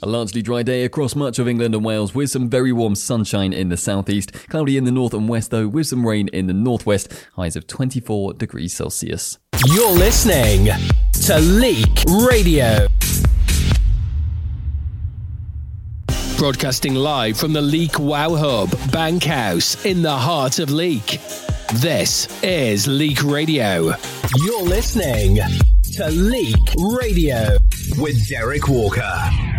A largely dry day across much of England and Wales with some very warm sunshine in the southeast. Cloudy in the north and west though with some rain in the northwest. Highs of 24 degrees Celsius. You're listening to Leak Radio. Broadcasting live from the Leak Wow Hub, Bankhouse, in the heart of Leak. This is Leak Radio. You're listening to Leak Radio with Derek Walker.